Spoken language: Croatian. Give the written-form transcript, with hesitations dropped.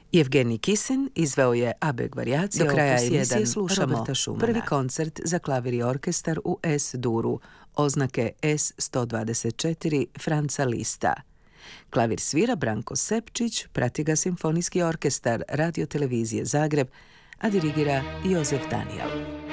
Evgenij Kisin izveo je Abeg varijacije. Do kraja emisije slušamo Roberta Schumana. Prvi koncert za klavir i orkestar u S-duru, oznake S124 Franca Lista. Klavir svira Branko Sepčić, prati ga Simfonijski orkestar Radio Televizije Zagreb, a dirigira Jozef Daniel.